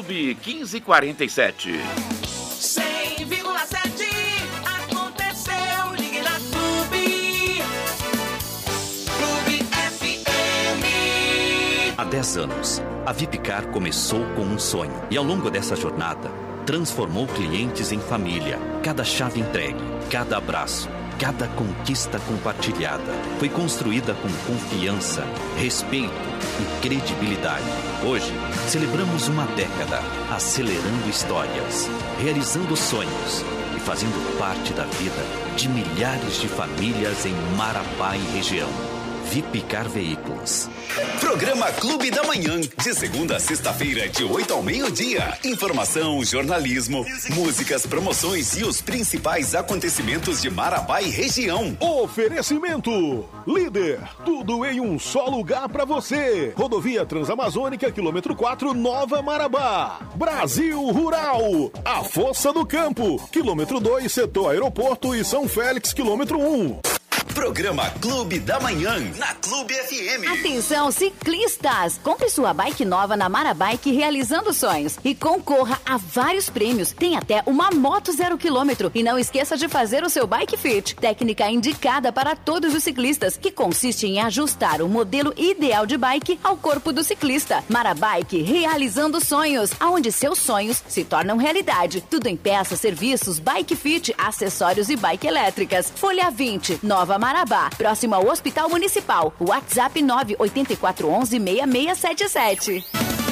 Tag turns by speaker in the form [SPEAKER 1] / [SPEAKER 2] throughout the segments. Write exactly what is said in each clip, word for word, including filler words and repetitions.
[SPEAKER 1] Clube quinze quarenta e sete.
[SPEAKER 2] cem vírgula sete aconteceu, ligue na Clube. Clube F M.
[SPEAKER 3] Há dez anos, a Vipcar começou com um sonho e ao longo dessa jornada, transformou clientes em família. Cada chave entregue, cada abraço, cada conquista compartilhada foi construída com confiança, respeito e credibilidade. Hoje, celebramos uma década, acelerando histórias, realizando sonhos e fazendo parte da vida de milhares de famílias em Marabá e região. Vipcar Veículos.
[SPEAKER 4] Programa Clube da Manhã, de segunda a sexta-feira, de oito ao meio-dia. Informação, jornalismo, músicas, promoções e os principais acontecimentos de Marabá e região.
[SPEAKER 5] Oferecimento Líder, tudo em um só lugar pra você. Rodovia Transamazônica, quilômetro quatro, Nova Marabá. Brasil Rural, a Força do Campo, quilômetro dois, setor aeroporto e São Félix, quilômetro um.
[SPEAKER 4] Programa Clube da Manhã, na Clube F M.
[SPEAKER 6] Atenção, ciclistas! Compre sua bike nova na Marabike realizando sonhos e concorra a vários prêmios. Tem até uma moto zero quilômetro. E não esqueça de fazer o seu Bike Fit, técnica indicada para todos os ciclistas, que consiste em ajustar o modelo ideal de bike ao corpo do ciclista. Marabike realizando sonhos, aonde seus sonhos se tornam realidade. Tudo em peças, serviços, Bike Fit, acessórios e bike elétricas. Folha vinte, Nova Marabá, próximo ao Hospital Municipal. WhatsApp nove oito quatro um um, seis seis sete sete.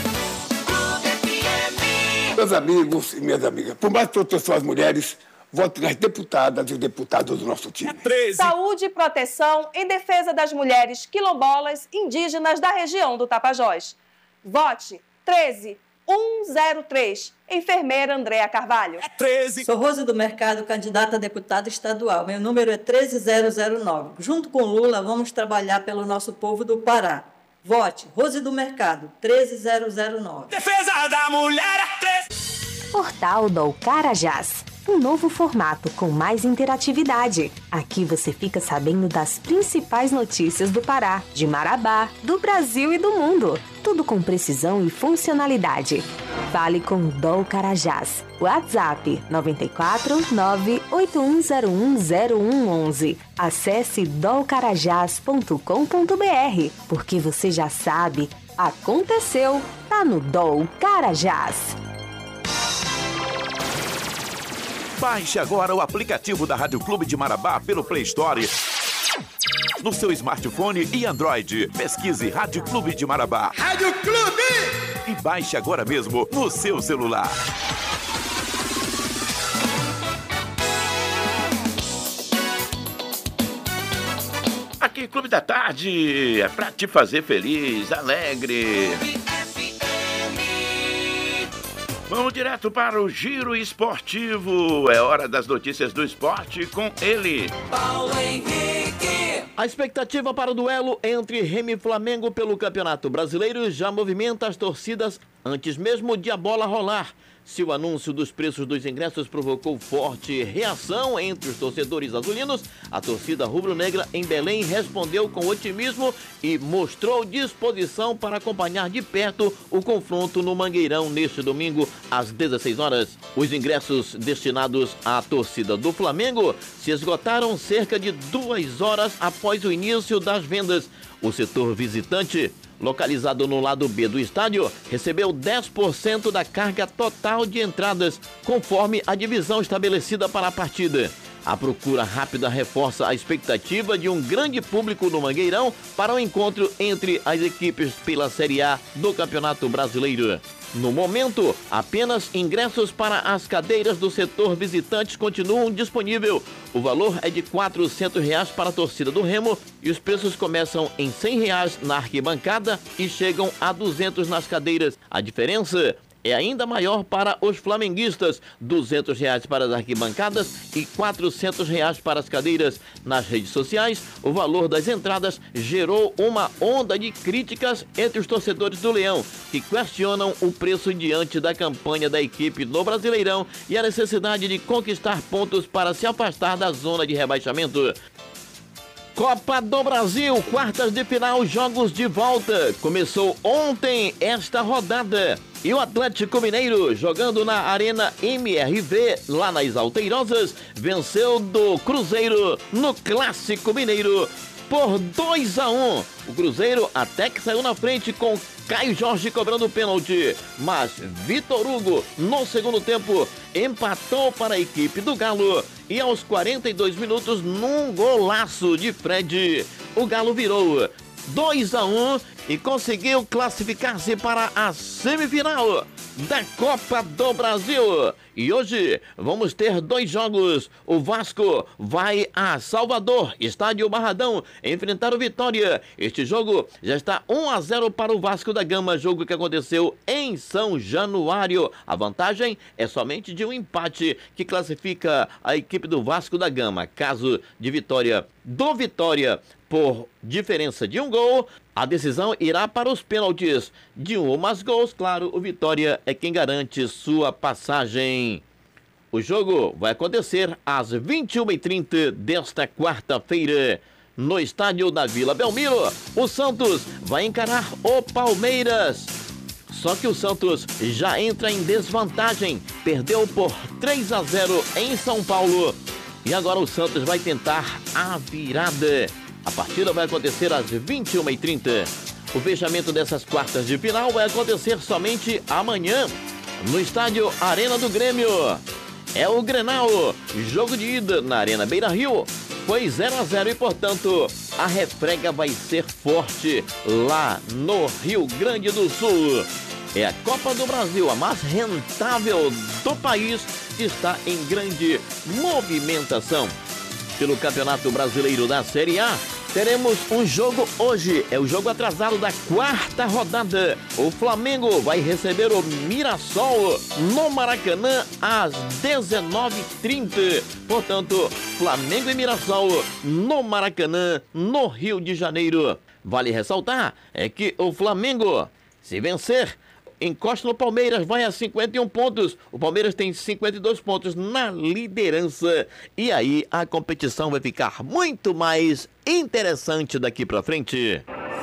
[SPEAKER 7] Meus amigos e minhas amigas, por mais proteção às mulheres, vote nas deputadas e os deputados do nosso time.
[SPEAKER 8] Saúde e proteção em defesa das mulheres quilombolas indígenas da região do Tapajós. Vote treze um zero três, enfermeira Andréa Carvalho.
[SPEAKER 9] É treze. Sou Rose do Mercado, candidata a deputada estadual. Meu número é treze zero zero nove. Junto com Lula, vamos trabalhar pelo nosso povo do Pará. Vote Rose do Mercado, treze zero zero nove.
[SPEAKER 2] Defesa da mulher é treze.
[SPEAKER 10] Portal do Carajás. Um novo formato com mais interatividade. Aqui você fica sabendo das principais notícias do Pará, de Marabá, do Brasil e do mundo. Tudo com precisão e funcionalidade. Fale com o Dol Carajás. WhatsApp nove quatro nove oito um zero um zero um um um. Acesse dol carajás ponto com ponto b r, porque você já sabe, aconteceu, tá no Dol Carajás.
[SPEAKER 1] Baixe agora o aplicativo da Rádio Clube de Marabá pelo Play Store, no seu smartphone e Android. Pesquise Rádio Clube de Marabá.
[SPEAKER 2] Rádio Clube!
[SPEAKER 1] E baixe agora mesmo no seu celular. Aqui, Clube da Tarde, é pra te fazer feliz, alegre. Vamos direto para o Giro Esportivo. É hora das notícias do esporte com ele,
[SPEAKER 2] Paulo Henrique.
[SPEAKER 11] A expectativa para o duelo entre Remo e Flamengo pelo Campeonato Brasileiro já movimenta as torcidas antes mesmo de a bola rolar. Se o anúncio dos preços dos ingressos provocou forte reação entre os torcedores azulinos, a torcida rubro-negra em Belém respondeu com otimismo e mostrou disposição para acompanhar de perto o confronto no Mangueirão neste domingo às dezesseis horas. Os ingressos destinados à torcida do Flamengo se esgotaram cerca de duas horas após o início das vendas. O setor visitante, localizado no lado B do estádio, recebeu dez por cento da carga total de entradas, conforme a divisão estabelecida para a partida. A procura rápida reforça a expectativa de um grande público no Mangueirão para o encontro entre as equipes pela Série A do Campeonato Brasileiro. No momento, apenas ingressos para as cadeiras do setor visitantes continuam disponíveis. O valor é de quatrocentos reais para a torcida do Remo e os preços começam em cem reais na arquibancada e chegam a duzentos nas cadeiras. A diferença é ainda maior para os flamenguistas, duzentos reais para as arquibancadas e quatrocentos reais para as cadeiras. Nas redes sociais, o valor das entradas gerou uma onda de críticas entre os torcedores do Leão, que questionam o preço diante da campanha da equipe no Brasileirão e a necessidade de conquistar pontos para se afastar da zona de rebaixamento. Copa do Brasil, quartas de final, jogos de volta. Começou ontem esta rodada. E o Atlético Mineiro, jogando na Arena M R V, lá nas Alteirosas, venceu do Cruzeiro no Clássico Mineiro por dois a um. O Cruzeiro até que saiu na frente com Caio Jorge cobrando o pênalti, mas Vitor Hugo, no segundo tempo, empatou para a equipe do Galo e aos quarenta e dois minutos, num golaço de Fred, o Galo virou dois a um e conseguiu classificar-se para a semifinal da Copa do Brasil. E hoje vamos ter dois jogos. O Vasco vai a Salvador, estádio Barradão, enfrentar o Vitória. Este jogo já está um a zero para o Vasco da Gama, jogo que aconteceu em São Januário. A vantagem é somente de um empate que classifica a equipe do Vasco da Gama. Caso de vitória do Vitória por diferença de um gol, a decisão irá para os pênaltis. De um ou mais gols, claro, o Vitória é quem garante sua passagem. O jogo vai acontecer às vinte e uma e trinta desta quarta-feira, no estádio da Vila Belmiro. O Santos vai encarar o Palmeiras. Só que o Santos já entra em desvantagem. Perdeu por três a zero em São Paulo. E agora o Santos vai tentar a virada. A partida vai acontecer às vinte e uma e trinta. O fechamento dessas quartas de final vai acontecer somente amanhã, no estádio Arena do Grêmio. É o Grenal, jogo de ida na Arena Beira-Rio. Foi zero a zero e, portanto, a refrega vai ser forte lá no Rio Grande do Sul. É a Copa do Brasil, a mais rentável do país, que está em grande movimentação. Pelo Campeonato Brasileiro da Série A, teremos um jogo hoje, é o jogo atrasado da quarta rodada. O Flamengo vai receber o Mirassol no Maracanã às dezenove e trinta. Portanto, Flamengo e Mirassol no Maracanã, no Rio de Janeiro. Vale ressaltar é que o Flamengo, se vencer, encosta no Palmeiras, vai a cinquenta e um pontos. O Palmeiras tem cinquenta e dois pontos na liderança. E aí a competição vai ficar muito mais interessante daqui pra frente.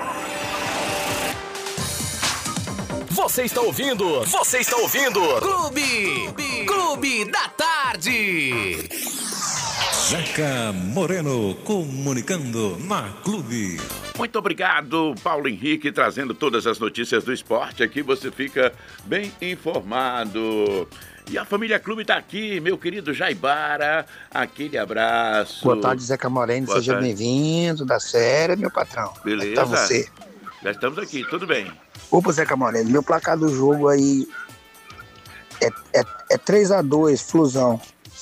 [SPEAKER 12] Você está ouvindo? Você está ouvindo? Clube! Clube da Tarde!
[SPEAKER 13] Zeca Moreno comunicando na Clube.
[SPEAKER 1] Muito obrigado, Paulo Henrique, trazendo todas as notícias do esporte. Aqui você fica bem informado. E a família Clube está aqui, meu querido Jaibara, aquele abraço.
[SPEAKER 14] Boa tarde, Zeca Moreno,
[SPEAKER 1] Boa
[SPEAKER 14] seja
[SPEAKER 1] tarde.
[SPEAKER 14] bem-vindo da série, meu patrão.
[SPEAKER 1] Beleza.
[SPEAKER 14] Como é que tá você?
[SPEAKER 1] Já estamos aqui, tudo bem.
[SPEAKER 14] Opa, Zeca Moreno, meu placar do jogo aí é, é, é três a dois, Flusão.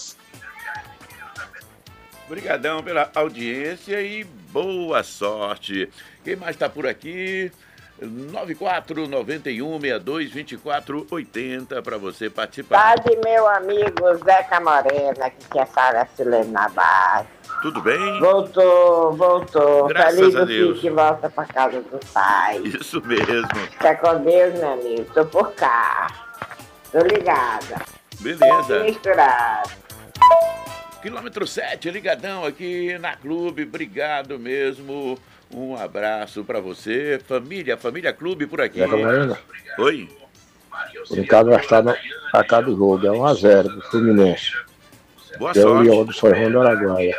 [SPEAKER 1] Obrigadão pela audiência e boa sorte. Quem mais está por aqui? nove quatro nove um seis dois dois quatro oito zero para você participar.
[SPEAKER 15] Tarde, meu amigo Zeca Moreno, aqui que é Sara Silene na base.
[SPEAKER 1] Tudo bem?
[SPEAKER 15] Voltou, voltou.
[SPEAKER 1] Graças
[SPEAKER 15] Feliz
[SPEAKER 1] a
[SPEAKER 15] o
[SPEAKER 1] Deus.
[SPEAKER 15] filho que volta pra casa do pai.
[SPEAKER 1] Isso mesmo.
[SPEAKER 15] Fica com Deus, meu amigo. Tô por cá. Tô ligada.
[SPEAKER 1] Beleza.
[SPEAKER 15] Misturado.
[SPEAKER 1] Quilômetro sete, ligadão aqui na Clube. Obrigado mesmo. Um abraço pra você. Família, Família Clube por aqui.
[SPEAKER 16] Zeca Moreno.
[SPEAKER 1] Oi.
[SPEAKER 16] O Ricardo vai estar no placar do jogo. É um a zero pro Fluminense.
[SPEAKER 1] Boa
[SPEAKER 16] é
[SPEAKER 1] sorte.
[SPEAKER 16] o Leão do Sorrão do Araguaia.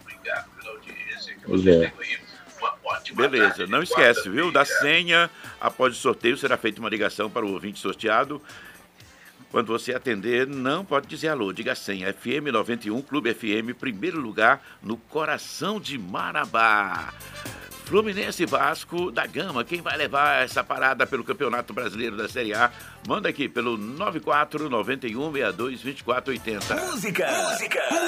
[SPEAKER 16] Pois é.
[SPEAKER 1] Beleza, não esquece, viu? Da senha, após o sorteio, será feita uma ligação para o ouvinte sorteado. Quando você atender, não pode dizer alô, diga a senha. F M noventa e um, Clube F M, primeiro lugar no coração de Marabá. Fluminense e Vasco da Gama, quem vai levar essa parada pelo Campeonato Brasileiro da Série A? Manda aqui pelo nove quatro nove um seis dois dois quatro oito zero.
[SPEAKER 12] Música! Música!